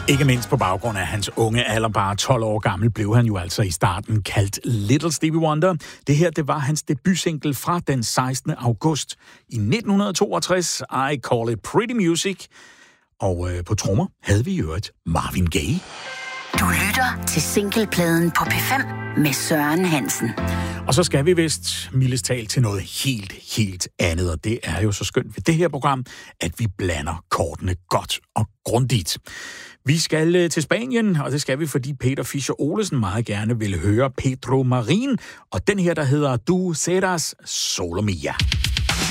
Ikke mindst på baggrund af hans unge alder, bare 12 år gammel, blev han jo altså i starten kaldt Little Stevie Wonder. Det her, det var hans debutsingle fra den 16. august i 1962, I Call It Pretty Music. Og på trommer havde vi jo et Marvin Gaye. Du lytter til singlepladen på P5 med Søren Hansen. Og så skal vi vist mildest talt til noget helt andet, og det er jo så skønt ved det her program, at vi blander kortene godt og grundigt. Vi skal til Spanien, og det skal vi, fordi Peter Fischer-Olesen meget gerne vil høre Pedro Marín, og den her, der hedder Du serás solo mía.